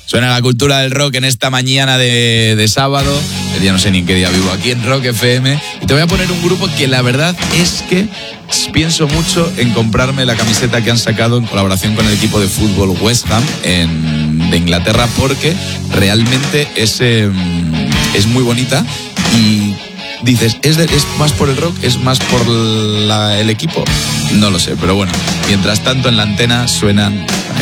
Suena la cultura del rock en esta mañana de sábado. Ya no sé ni en qué día vivo, aquí en Rock FM. Y te voy a poner un grupo que la verdad es que pienso mucho en comprarme la camiseta que han sacado en colaboración con el equipo de fútbol West Ham de Inglaterra, porque realmente es muy bonita. Y dices, ¿es más por el rock? ¿Es más por el equipo? No lo sé, pero bueno, mientras tanto en la antena suenan